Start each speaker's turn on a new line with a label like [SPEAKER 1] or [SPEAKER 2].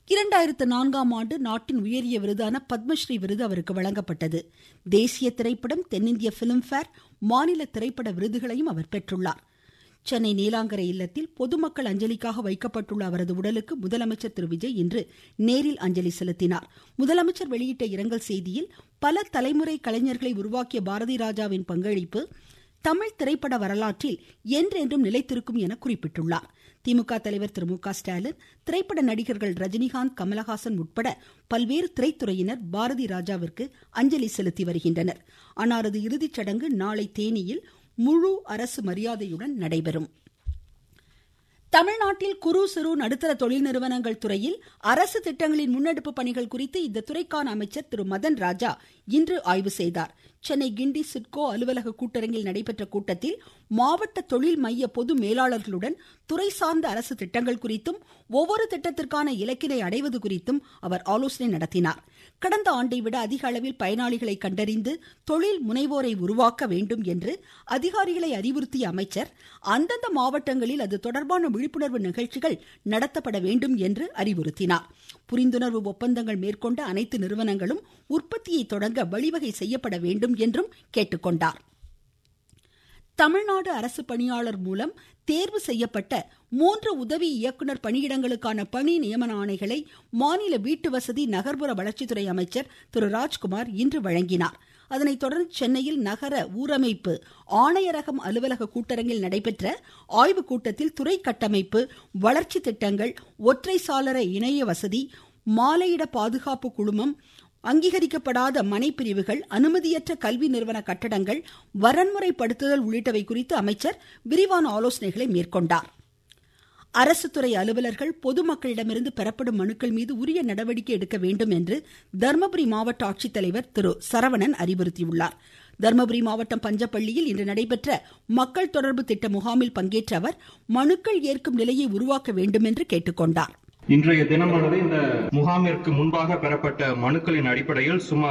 [SPEAKER 1] 2004ஆம் ஆண்டு நாட்டின் உயரிய விருதான பத்மஸ்ரீ விருது அவருக்கு வழங்கப்பட்டது. தேசிய திரைப்படம், தென்னிந்திய பிலிம்பேர், மாநில திரைப்பட விருதுகளையும் அவர் பெற்றுள்ளார். சென்னை நீலாங்கரை இல்லத்தில் பொதுமக்கள் அஞ்சலிக்காக வைக்கப்பட்டுள்ள அவரது உடலுக்கு முதலமைச்சர் திரு விஜய் இன்று நேரில் அஞ்சலி செலுத்தினார். முதலமைச்சர் வெளியிட்ட இரங்கல் செய்தியில், பல தலைமுறை கலைஞர்களை உருவாக்கிய பாரதி ராஜாவின் பங்களிப்பு தமிழ் திரைப்பட வரலாற்றில் என்றென்றும் நிலைத்திருக்கும் என குறிப்பிட்டுள்ளார். திமுக தலைவர் திரு மு.க. ஸ்டாலின், திரைப்பட நடிகர்கள் ரஜினிகாந்த், கமலஹாசன் உட்பட பல்வேறு திரைத்துறையினர் பாரதி ராஜாவிற்கு அஞ்சலி செலுத்தி வருகின்றனர். அன்னாரது இறுதிச் சடங்கு நாளை தேனியில் முழு அரசு மரியாதையுடன் நடைபெறும். தமிழ்நாட்டில் குறு சிறு நடுத்தர தொழில் நிறுவனங்கள் துறையில் அரசு திட்டங்களின் முன்னெடுப்பு பணிகள் குறித்து இந்த துறைக்கான அமைச்சர் திரு மதன் ராஜா இன்று ஆய்வு செய்தார். சென்னை கிண்டி சிட்கோ அலுவலக கூட்டரங்கில் நடைபெற்ற கூட்டத்தில் மாவட்ட தொழில் மைய பொது மேலாளர்களுடன் துறை சார்ந்த அரசு திட்டங்கள் குறித்தும் ஒவ்வொரு திட்டத்திற்கான இலக்கினை அடைவது குறித்தும் அவர் ஆலோசனை நடத்தினார். கடந்த ஆண்டை விட அதிக அளவில் பயனாளிகளை கண்டறிந்து தொழில் முனைவோரை உருவாக்க வேண்டும் என்று அதிகாரிகளை அறிவுறுத்திய அமைச்சர், அந்தந்த மாவட்டங்களில் அது தொடர்பான விழிப்புணர்வு நிகழ்ச்சிகள் நடத்தப்பட வேண்டும் என்று அறிவுறுத்தினார். புரிந்துணர்வு ஒப்பந்தங்கள் மேற்கொண்ட அனைத்து நிறுவனங்களும் உற்பத்தியை தொடங்க வழிவகை செய்யப்பட வேண்டும் என்றும் கேட்டுக்கொண்டார். தமிழ்நாடு அரசு பணியாளர் மூலம் தேர்வு செய்யப்பட்ட 3 உதவி இயக்குனர் பணியிடங்களுக்கான பணி நியமன ஆணைகளை மாநில வீட்டு வசதி நகர்ப்புற வளர்ச்சித்துறை அமைச்சர் திரு ராஜ்குமார் இன்று வழங்கினார். அதனைத் தொடர்ந்து சென்னையில் நகர ஊரமைப்பு ஆணையரகம் அலுவலக கூட்டரங்கில் நடைபெற்ற ஆய்வுக் கூட்டத்தில் துறை கட்டமைப்பு, வளர்ச்சி திட்டங்கள், ஒற்றை சாளர இணைய வசதி, மாலையிட பாதுகாப்பு குழுமம், அங்கீகரிக்கப்படாத மனைப்பிரிவுகள், அனுமதியற்ற கல்வி நிறுவன கட்டடங்கள், வரன்முறைப்படுத்துதல் உள்ளிட்டவை குறித்து அமைச்சர் விரிவான ஆலோசனைகளை மேற்கொண்டார். அரசு துறை அலுவலர்கள் பொதுமக்களிடமிருந்து பெறப்படும் மனுக்கள் மீது உரிய நடவடிக்கை எடுக்க வேண்டும் என்று தர்மபுரி மாவட்ட ஆட்சித்தலைவர் திரு சரவணன் அறிவுறுத்தியுள்ளார். தர்மபுரி மாவட்டம் பஞ்சப்பள்ளியில் இன்று நடைபெற்ற மக்கள் தொடர்பு திட்ட முகாமில் பங்கேற்ற அவர் மனுக்கள் ஏற்கும் நிலையை உருவாக்க வேண்டும் என்று கேட்டுக்கொண்டார்.
[SPEAKER 2] இன்றைய தினமானது இந்த முகாமிற்கு முன்பாக பெறப்பட்ட மனுக்களின் அடிப்படையில் சுமார்